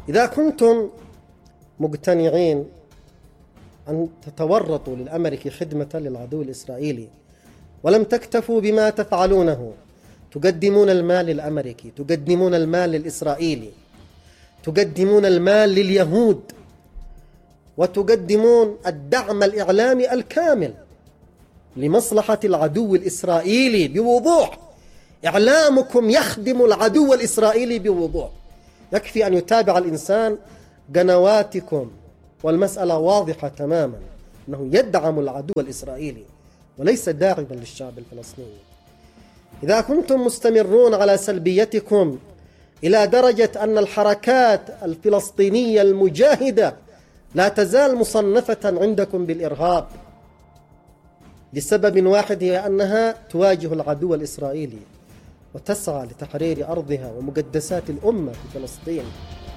إذا كنتم مقتنعين أن تتورطوا للأمريكي خدمة للعدو الإسرائيلي ولم تكتفوا بما تفعلونه، تقدمون المال للأمريكي، تقدمون المال للإسرائيلي، تقدمون المال لليهود، وتقدمون الدعم الإعلامي الكامل لمصلحة العدو الإسرائيلي بوضوح. إعلامكم يخدم العدو الإسرائيلي بوضوح. يكفي أن يتابع الإنسان قنواتكم والمسألة واضحة تماما، أنه يدعم العدو الإسرائيلي وليس داعما للشعب الفلسطيني. إذا كنتم مستمرون على سلبيتكم إلى درجة أن الحركات الفلسطينية المجاهدة لا تزال مصنفة عندكم بالإرهاب لسبب واحد، هي أنها تواجه العدو الإسرائيلي وتسعى لتحرير أرضها ومقدسات الأمة في فلسطين،